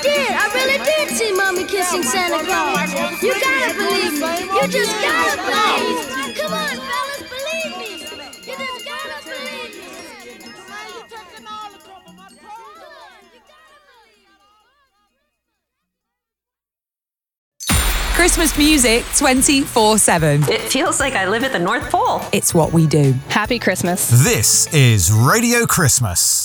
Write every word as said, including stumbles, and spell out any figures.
did. I really did see Mommy kissing Santa Claus. You gotta believe me. You just gotta believe me. Come on, fellas, believe me. You just gotta believe me. Christmas music twenty-four seven. It feels like I live at the North Pole. It's what we do. Happy Christmas. This is Radio Christmas.